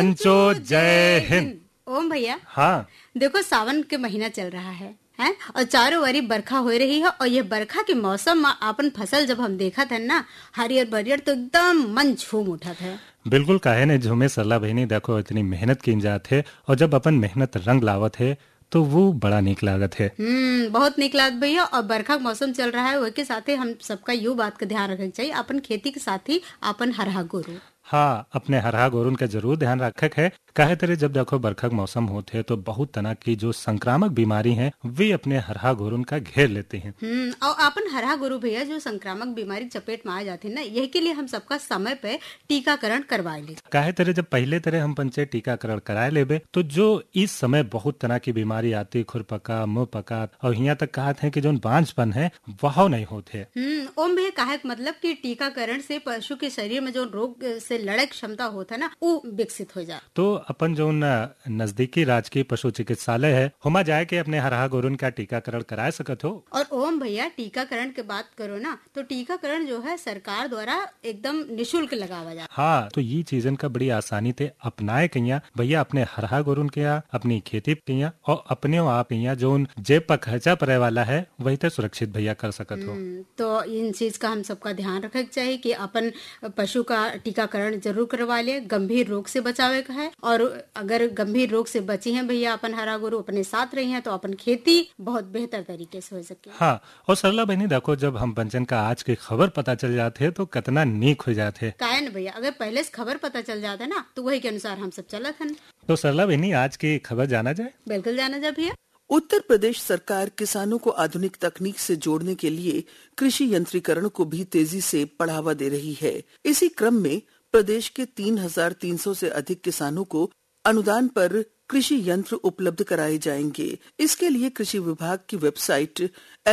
पंचो जय हिंद। ओम भैया, हाँ देखो सावन के महीना चल रहा है और चारों ओरी बरखा हो रही है और ये बरखा के मौसम में अपन फसल जब हम देखा था ना हरियर बरियर तो एकदम मन झूम उठा था। बिल्कुल काहे ने झूमे सरला बहनी, देखो इतनी मेहनत की जात है और जब अपन मेहनत रंग लावत है तो वो बड़ा नीक लागत है। बहुत नीक लागत भैया। और बरखा का मौसम चल रहा है वही के साथ ही हम सबका यू बात का ध्यान रखना चाहिए, अपन खेती के साथ ही अपन हरहा गोरू। हाँ, अपने हरहा गोरुन का जरूर ध्यान रखक है। काहे तेरे जब देखो बरखा का मौसम होते है तो बहुत तरह की जो संक्रामक बीमारी है वे अपने हरहा गोरुन का घेर लेते हैं। और अपन हरहा गोरू भैया जो संक्रामक बीमारी चपेट में आ जाते हैं ना, यही के लिए हम सबका समय पे टीकाकरण करवाए ले। काहे तेरे जब पहले तरह हम पंचे टीकाकरण कराए लेबे तो जो इस समय बहुत तरह की बीमारी आती, खुरपका, मुंह पका और यहाँ तक कहा है कि जो बांझपन है वह नहीं होते। ओम भैया काहे मतलब कि टीकाकरण से पशु के शरीर में जो रोग से लड़े क्षमता होता है ना वो विकसित हो जाए। तो अपन जो नजदीकी राजकीय पशु चिकित्सालय है हुमा जाए के अपने हरहा गोरुन का टीकाकरण करा सकत हो। और ओम भैया टीकाकरण की बात करो ना तो टीकाकरण जो है सरकार द्वारा एकदम निशुल्क लगावा जाए। हाँ, तो ये चीजन का बड़ी आसानी थे अपनाए कहिया भैया अपने हरहा गोरुन के यहाँ, अपनी खेती कहिया और अपने आप यहाँ जो जेब पर खर्चा पड़े वाला है वही तो सुरक्षित भैया कर सकत हो। तो इन चीज का हम सबका ध्यान रखना चाहिए कि अपन पशु का टीकाकरण जरूर करवा ले। गंभीर रोग से बचावे का है और अगर गंभीर रोग से बची हैं भैया अपन हरा गोरू अपने साथ रही हैं तो अपन खेती बहुत बेहतर तरीके से हो सके। हाँ, और सरला बहनी देखो जब हम पंचन का आज की खबर पता चल जाते है तो कितना नीक हो जाते। काहे न भैया, अगर पहले से खबर पता चल जाता ना तो वही के अनुसार हम सब चलत हैं। तो सरला बहनी आज की खबर जाना जाए। बिल्कुल जाना जाए भैया। उत्तर प्रदेश सरकार किसानों को आधुनिक तकनीक से जोड़ने के लिए कृषि यंत्रीकरण को भी तेजी से बढ़ावा दे रही है। इसी क्रम में प्रदेश के 3,300 से अधिक किसानों को अनुदान पर कृषि यंत्र उपलब्ध कराए जाएंगे। इसके लिए कृषि विभाग की वेबसाइट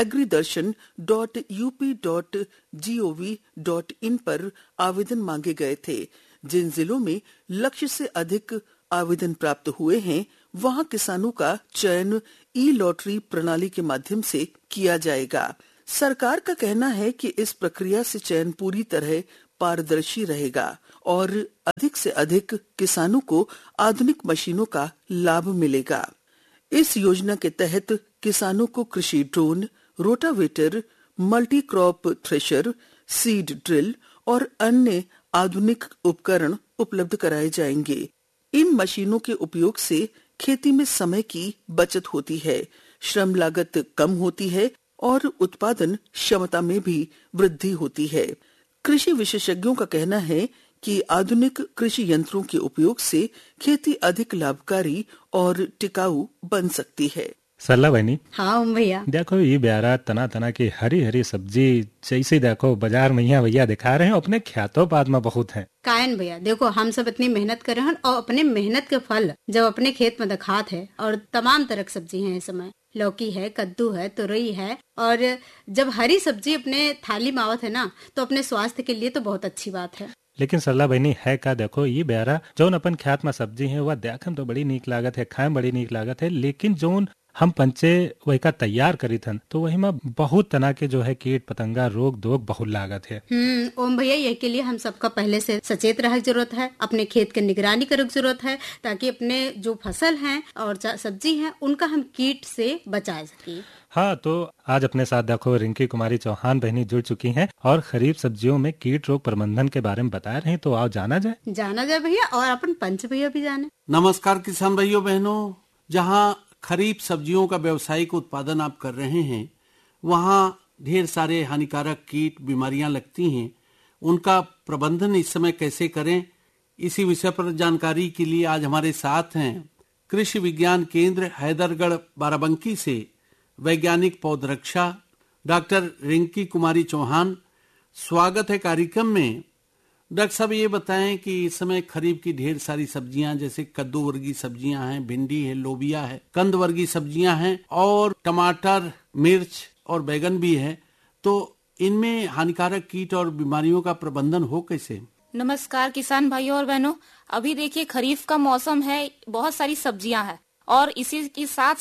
agridarshan.up.gov.in पर आवेदन मांगे गए थे। जिन जिलों में लक्ष्य से अधिक आवेदन प्राप्त हुए हैं वहां किसानों का चयन ई लॉटरी प्रणाली के माध्यम से किया जाएगा। सरकार का कहना है कि इस प्रक्रिया से चयन पूरी तरह पारदर्शी रहेगा और अधिक से अधिक किसानों को आधुनिक मशीनों का लाभ मिलेगा। इस योजना के तहत किसानों को कृषि drone, rotavator, multi crop thresher, seed drill और अन्य आधुनिक उपकरण उपलब्ध कराए जाएंगे। इन मशीनों के उपयोग से खेती में समय की बचत होती है, श्रम लागत कम होती है और उत्पादन क्षमता में भी वृद्धि होती है। कृषि विशेषज्ञों का कहना है कि आधुनिक कृषि यंत्रों के उपयोग से खेती अधिक लाभकारी और टिकाऊ बन सकती है। सरला बहनी, हाँ भैया, देखो ये ब्यारा तना तना की हरी हरी सब्जी जैसे देखो बाजार में यहाँ भैया दिखा रहे हैं अपने ख्यातों बाद में बहुत है। कायन भैया देखो हम सब इतनी मेहनत कर रहे हैं और अपने मेहनत के फल जब अपने खेत में दिखात है और तमाम तरह की सब्जी है इस समय, लौकी है, कद्दू है, तुरई है और जब हरी सब्जी अपने थाली में आवत है ना तो अपने स्वास्थ्य के लिए तो बहुत अच्छी बात है। लेकिन सरला बहनी है का देखो ये ब्यारा जो अपन ख्यात में सब्जी है वह देखम तो बड़ी नीक लागत है, खाए बड़ी नीक लागत है, लेकिन जो हम पंचे वही का तैयार करी थन तो वही में बहुत तरह के जो है कीट पतंगा रोग दोग बहुत लागत है। ओम भैया ये के लिए हम सबका पहले से सचेत रहने की जरूरत है, अपने खेत की निगरानी करने की जरूरत है ताकि अपने जो फसल हैं और सब्जी हैं उनका हम कीट से बचा सके। हाँ, तो आज अपने साथ देखो रिंकी कुमारी चौहान बहनी जुड़ चुकी हैं और खरीफ सब्जियों में कीट रोग प्रबंधन के बारे में बता रहे हैं, तो आओ जाना जाए भैया। और अपन पंच भैया भी जाने। नमस्कार किसान भाइयों बहनों, जहाँ खरीफ सब्जियों का व्यावसायिक उत्पादन आप कर रहे हैं वहाँ ढेर सारे हानिकारक कीट बीमारियां लगती हैं, उनका प्रबंधन इस समय कैसे करें, इसी विषय पर जानकारी के लिए आज हमारे साथ हैं कृषि विज्ञान केंद्र हैदरगढ़ बाराबंकी से वैज्ञानिक पौधरक्षा डॉक्टर रिंकी कुमारी चौहान। स्वागत है कार्यक्रम में। डॉक्टर साहब ये बताएं कि इस समय खरीफ की ढेर सारी सब्जियां जैसे कद्दू वर्गीय सब्जियां हैं, भिंडी है, लोबिया है, कंद वर्गीय सब्जियां हैं और टमाटर, मिर्च और बैगन भी है, तो इनमें हानिकारक कीट और बीमारियों का प्रबंधन हो कैसे? नमस्कार किसान भाइयों और बहनों, अभी देखिए खरीफ का मौसम है, बहुत सारी सब्जियां हैं और इसी के साथ साथ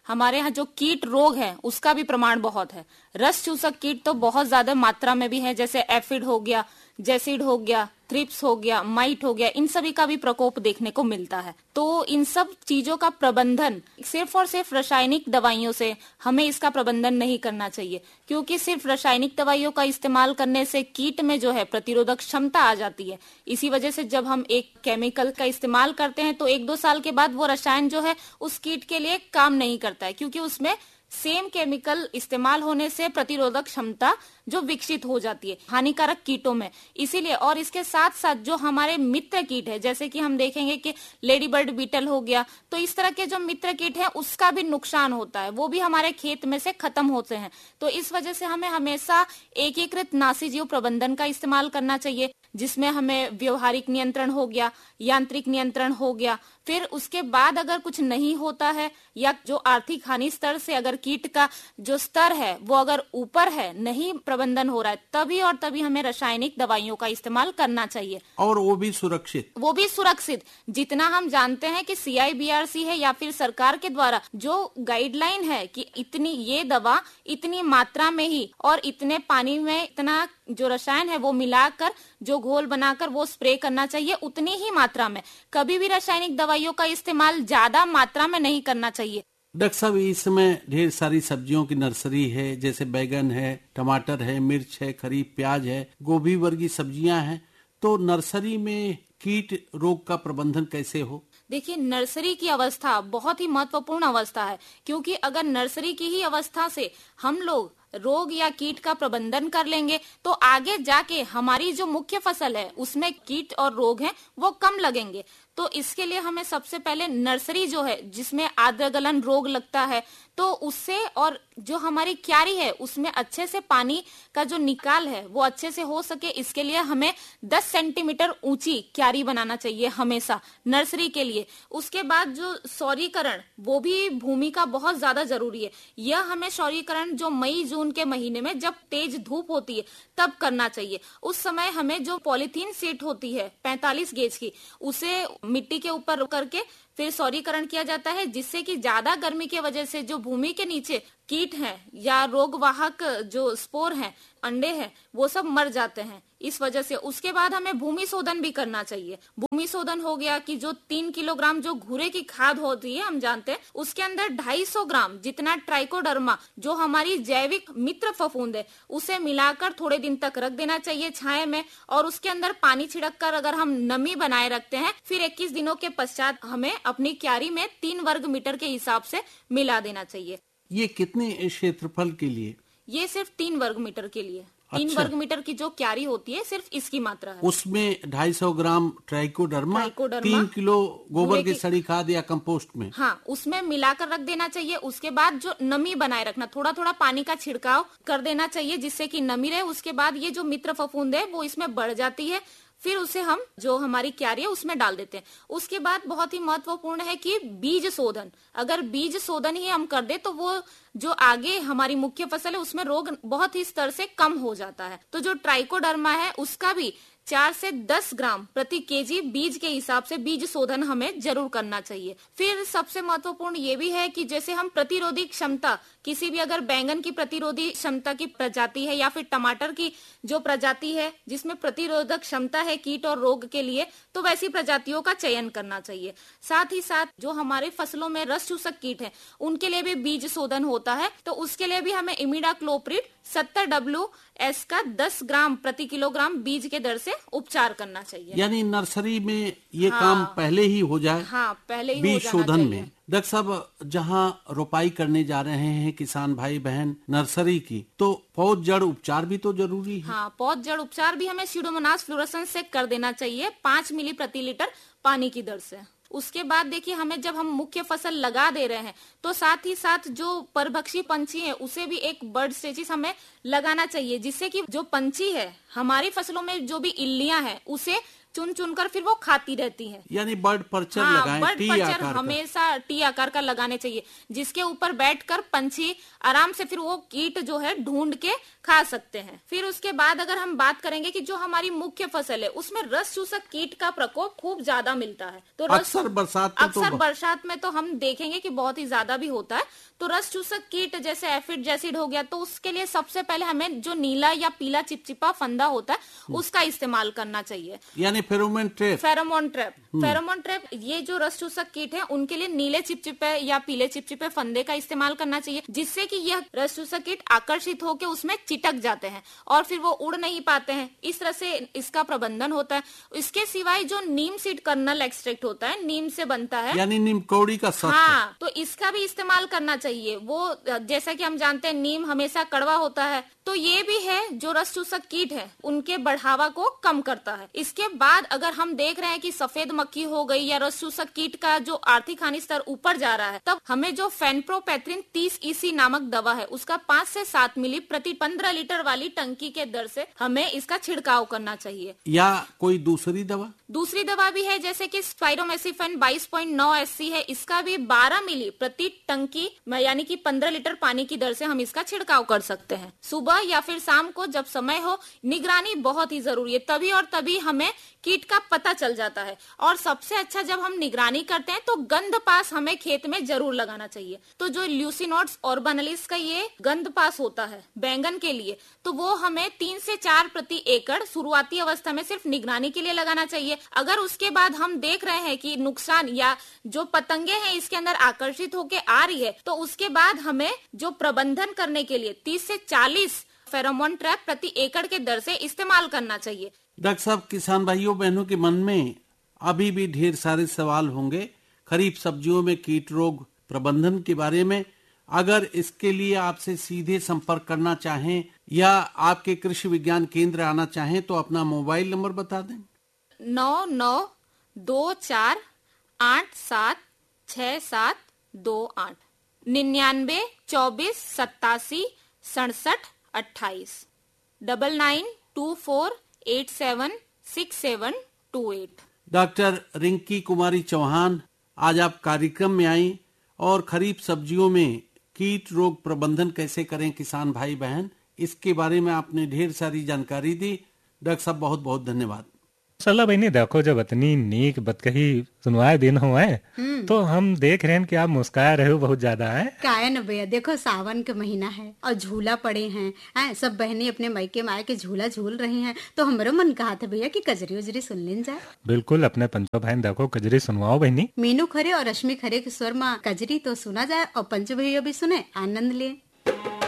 हमारे यहाँ जो कीट रोग है उसका भी प्रमाण बहुत है। रस चूसक कीट तो बहुत ज्यादा मात्रा में भी है, जैसे एफिड हो गया, जेसिड हो गया, थ्रिप्स हो गया, माइट हो गया, इन सभी का भी प्रकोप देखने को मिलता है। तो इन सब चीजों का प्रबंधन सिर्फ और सिर्फ रासायनिक दवाइयों से हमें इसका प्रबंधन नहीं करना चाहिए, क्योंकि सिर्फ रासायनिक दवाइयों का इस्तेमाल करने से कीट में जो है प्रतिरोधक क्षमता आ जाती है। इसी वजह से जब हम एक केमिकल का इस्तेमाल करते हैं तो 1-2 साल के बाद वो रसायन जो है उस कीट के लिए काम नहीं करता है, क्योंकि उसमें सेम केमिकल इस्तेमाल होने से प्रतिरोधक क्षमता जो विकसित हो जाती है हानिकारक कीटों में। इसीलिए और इसके साथ साथ जो हमारे मित्र कीट है, जैसे कि हम देखेंगे कि लेडी बर्ड बीटल हो गया, तो इस तरह के जो मित्र कीट है उसका भी नुकसान होता है, वो भी हमारे खेत में से खत्म होते हैं। तो इस वजह से हमें हमेशा एकीकृत नाशीजीव प्रबंधन का इस्तेमाल करना चाहिए, जिसमें हमें व्यवहारिक नियंत्रण हो गया, यांत्रिक नियंत्रण हो गया। फिर उसके बाद अगर कुछ नहीं होता है या जो आर्थिक हानि स्तर से अगर कीट का जो स्तर है वो अगर ऊपर है, नहीं प्रबंधन हो रहा है, तभी और तभी हमें रासायनिक दवाइयों का इस्तेमाल करना चाहिए, और वो भी सुरक्षित। जितना हम जानते हैं कि CIBRC है या फिर सरकार के द्वारा जो गाइडलाइन है कि इतनी ये दवा इतनी मात्रा में ही और इतने पानी में इतना जो रसायन है वो मिलाकर जो घोल बनाकर वो स्प्रे करना चाहिए, उतनी ही मात्रा में। कभी भी रासायनिक दवाइयों का इस्तेमाल ज्यादा मात्रा में नहीं करना चाहिए। डॉक्टर साहब, इस समय ढेर सारी सब्जियों की नर्सरी है, जैसे बैगन है, टमाटर है, मिर्च है, खरीफ प्याज है, गोभी वर्गीय सब्जियां हैं, तो नर्सरी में कीट रोग का प्रबंधन कैसे हो? देखिए, नर्सरी की अवस्था बहुत ही महत्वपूर्ण अवस्था है, क्योंकि अगर नर्सरी की ही अवस्था से हम लोग रोग या कीट का प्रबंधन कर लेंगे तो आगे जाके हमारी जो मुख्य फसल है उसमें कीट और रोग हैं वो कम लगेंगे। तो इसके लिए हमें सबसे पहले नर्सरी जो है जिसमें आद्र गलन रोग लगता है तो उससे, और जो हमारी क्यारी है उसमें अच्छे से पानी का जो निकाल है वो अच्छे से हो सके, इसके लिए हमें 10 सेंटीमीटर ऊंची क्यारी बनाना चाहिए हमेशा नर्सरी के लिए। उसके बाद जो सौरीकरण वो भी भूमि का बहुत ज्यादा जरूरी है। यह हमें सौरीकरण जो मई जून के महीने में जब तेज धूप होती है तब करना चाहिए। उस समय हमें जो पॉलीथीन सीट होती है 45 गेज की, उसे मिट्टी के ऊपर करके फिर सौरीकरण किया जाता है, जिससे कि ज्यादा गर्मी की वजह से जो भूमि के नीचे कीट हैं या रोगवाहक जो स्पोर हैं, अंडे हैं, वो सब मर जाते हैं इस वजह से। उसके बाद हमें भूमि शोधन भी करना चाहिए। भूमि शोधन हो गया कि जो 3 किलोग्राम जो घूरे की खाद होती है हम जानते हैं, उसके अंदर 250 ग्राम जितना ट्राइकोडर्मा जो हमारी जैविक मित्र फफूंद है उसे मिलाकर थोड़े दिन तक रख देना चाहिए छाया में, और उसके अंदर पानी छिड़क कर अगर हम नमी बनाए रखते हैं फिर 21 दिनों के पश्चात हमें अपनी क्यारी में 3 वर्ग मीटर के हिसाब से मिला देना चाहिए। ये कितने क्षेत्रफल के लिए? ये सिर्फ 3 वर्ग मीटर के लिए। 3 वर्ग मीटर की जो क्यारी होती है सिर्फ इसकी मात्रा है। उसमें 250 ग्राम ट्राइकोडर्मा 3 किलो गोबर की सड़ी खाद या कंपोस्ट में, हाँ, उसमें मिलाकर रख देना चाहिए। उसके बाद जो नमी बनाए रखना, थोड़ा थोड़ा पानी का छिड़काव कर देना चाहिए जिससे कि नमी रहे। उसके बाद ये जो मित्र फफूंद है वो इसमें बढ़ जाती है, फिर उसे हम जो हमारी क्यारी है उसमें डाल देते हैं। उसके बाद बहुत ही महत्वपूर्ण है कि बीज शोधन। अगर बीज शोधन ही हम कर दे तो वो जो आगे हमारी मुख्य फसल है उसमें रोग बहुत ही स्तर से कम हो जाता है। तो जो ट्राइकोडर्मा है उसका भी 4 से 10 ग्राम प्रति केजी बीज के हिसाब से बीज शोधन हमें जरूर करना चाहिए। फिर सबसे महत्वपूर्ण ये भी है कि जैसे हम प्रतिरोधी क्षमता, किसी भी अगर बैंगन की प्रतिरोधी क्षमता की प्रजाति है या फिर टमाटर की जो प्रजाति है जिसमें प्रतिरोधक क्षमता है कीट और रोग के लिए, तो वैसी प्रजातियों का चयन करना चाहिए। साथ ही साथ जो हमारे फसलों में रस चूसक कीट है उनके लिए भी बीज शोधन होता है, तो उसके लिए भी हमें इमिडाक्लोप्रिड 70 WS का 10 ग्राम प्रति किलोग्राम बीज के दर से उपचार करना चाहिए। यानी नर्सरी में ये काम पहले ही हो जाए। हाँ, पहले ही बीज हो जाना शोधन चाहिए। में। डॉक्टर साहब, जहाँ रोपाई करने जा रहे हैं किसान भाई बहन नर्सरी की, तो पौध जड़ उपचार भी तो जरूरी है। हाँ, पौध जड़ उपचार भी हमें स्यूडोमोनास फ्लोरेसेंस से कर देना चाहिए 5 मिली प्रति लीटर पानी की दर से। उसके बाद देखिए, हमें जब हम मुख्य फसल लगा दे रहे हैं तो साथ ही साथ जो परभक्षी पंछी है उसे भी एक बर्ड स्टेजिस हमें लगाना चाहिए, जिससे कि जो पंछी है हमारी फसलों में जो भी इल्लियां हैं उसे चुन चुनकर फिर वो खाती रहती हैं। यानी बर्ड पर्चर हाँ, लगाएं, बर्ड टी पर्चर आकार का। हमेशा टी आकार का लगाने चाहिए, जिसके ऊपर बैठकर पंछी आराम से फिर वो कीट जो है ढूंढ के खा सकते हैं। फिर उसके बाद अगर हम बात करेंगे कि जो हमारी मुख्य फसल है उसमें रस चूसक कीट का प्रकोप खूब ज्यादा मिलता है। तो अक्सर बरसात में तो हम देखेंगे कि बहुत ही ज्यादा भी होता है। तो रस चूसक कीट जैसे एफिड जैसिड हो गया, तो उसके लिए सबसे पहले हमें जो नीला या पीला चिपचिपा फंदा होता है उसका इस्तेमाल करना चाहिए, यानी फेरोमोन ट्रैप। फेरोमोन ट्रैप ये जो रस चूसक कीट है उनके लिए नीले चिपचिपे या पीले चिपचिपे फंदे का इस्तेमाल करना चाहिए, जिससे कि यह रस चूसक कीट आकर्षित होकर उसमें चिटक जाते हैं और फिर वो उड़ नहीं पाते हैं। इस तरह से इसका प्रबंधन होता है। इसके सिवाय जो नीम सीड कर्नल एक्सट्रैक्ट होता है, नीम से बनता है, यानी नीम कौड़ी का सत्व। हाँ, तो इसका भी इस्तेमाल करना चाहिए। वो जैसा कि हम जानते हैं नीम हमेशा कड़वा होता है, तो ये भी है जो रस चूसक कीट है उनके बढ़ावा को कम करता है। इसके बाद अगर हम देख रहे हैं कि सफेद मक्खी हो गई या रस चूसक कीट का जो आर्थिक हानि स्तर ऊपर जा रहा है, तब हमें जो फेनप्रोपेथ्रिन 30 EC नामक दवा है उसका 5 से 7 मिली प्रति 15 लीटर वाली टंकी के दर से हमें इसका छिड़काव करना चाहिए। या कोई दूसरी दवा भी है जैसे कि स्पाइरोमेसिफेन 22.9 SC है, इसका भी 12 मिली प्रति टंकी यानी कि 15 लीटर पानी की दर से हम इसका छिड़काव कर सकते हैं। सुबह या फिर शाम को जब समय हो, निगरानी बहुत ही जरूरी है। तभी और तभी हमें कीट का पता चल जाता है। और सबसे अच्छा जब हम निगरानी करते हैं तो गंध पास हमें खेत में जरूर लगाना चाहिए। तो जो ल्यूसिनोड्स ऑर्बेनालिस का ये गंध पास होता है बैंगन के लिए, तो वो हमें 3 से 4 प्रति एकड़ शुरुआती अवस्था में सिर्फ निगरानी के लिए लगाना चाहिए। अगर उसके बाद हम देख रहे हैं कि नुकसान या जो पतंगे हैं इसके अंदर आकर्षित होके आ रही है, तो उसके बाद हमें जो प्रबंधन करने के लिए 30 से 40 फेरोमोन ट्रैप प्रति एकड़ के दर से इस्तेमाल करना चाहिए। डॉक्टर साहब, किसान भाइयों बहनों के मन में अभी भी ढेर सारे सवाल होंगे खरीफ सब्जियों में कीट रोग प्रबंधन के बारे में। अगर इसके लिए आपसे सीधे संपर्क करना चाहें या आपके कृषि विज्ञान केंद्र आना चाहें तो अपना मोबाइल नंबर बता दें। 9924876728 9924876728 9924876728। डॉक्टर रिंकी कुमारी चौहान आज आप कार्यक्रम में आई और खरीफ सब्जियों में कीट रोग प्रबंधन कैसे करें किसान भाई बहन, इसके बारे में आपने ढेर सारी जानकारी दी। डॉक्टर साहब बहुत बहुत धन्यवाद। चलो बहनी, देखो जब इतनी नीक बतकही सुनवाए दिन हो तो हम देख रहे हैं कि आप मुस्कुरा रहे हो बहुत ज्यादा है। काहे न भैया, देखो सावन का महीना है और झूला पड़े हैं, सब बहनें अपने मायके में आके झूला झूल रही हैं, तो हमारा मन कहा था भैया कि कजरी उजरी सुन लें जाए। बिल्कुल, अपने पंचो बहन देखो कजरी सुनवाओ बहनी। मीनू खरे और रश्मि खरे के स्वर में कजरी तो सुना जाए और पंचो भैया भी सुने, आनंद ले।